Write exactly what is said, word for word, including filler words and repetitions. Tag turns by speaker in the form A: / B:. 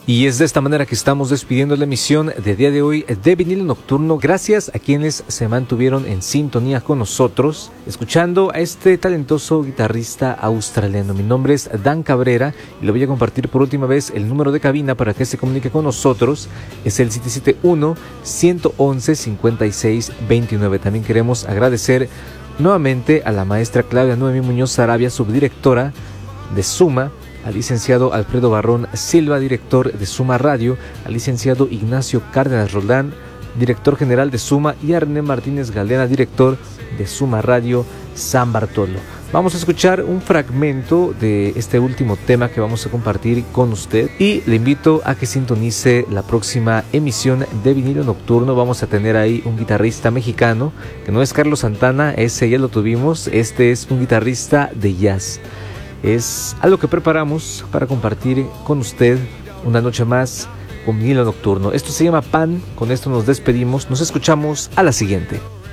A: Y es de esta manera que estamos despidiendo la emisión de día de hoy de Vinilo Nocturno. Gracias a quienes se mantuvieron en sintonía con nosotros, escuchando a este talentoso guitarrista australiano. Mi nombre es Dan Cabrera y le voy a compartir por última vez el número de cabina para que se comunique con nosotros. Es el siete siete uno, uno uno uno, cinco seis dos nueve. También queremos agradecer nuevamente a la maestra Claudia Noemí Muñoz Sarabia, subdirectora de Suma, al licenciado Alfredo Barrón Silva, director de Suma Radio, al licenciado Ignacio Cárdenas Roldán, director general de Suma, y a René Martínez Galdena, director de Suma Radio San Bartolo. Vamos a escuchar un fragmento de este último tema que vamos a compartir con usted y le invito a que sintonice la próxima emisión de Vinilo Nocturno. Vamos a tener ahí un guitarrista mexicano que no es Carlos Santana, ese ya lo tuvimos. Este es un guitarrista de jazz. Es algo que preparamos para compartir con usted una noche más con Vinilo Nocturno. Esto se llama Pan. Con esto nos despedimos. Nos escuchamos a la siguiente.